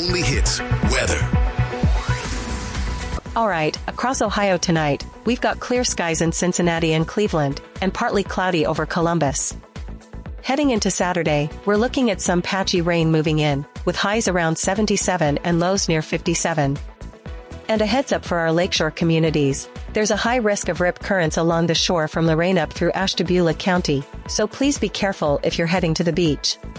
only hits, weather. All right, across Ohio tonight, we've got clear skies in Cincinnati and Cleveland, and partly cloudy over Columbus. Heading into Saturday, we're looking at some patchy rain moving in, with highs around 77 and lows near 57. And a heads up for our lakeshore communities, there's a high risk of rip currents along the shore from Lorain up through Ashtabula County, so please be careful if you're heading to the beach.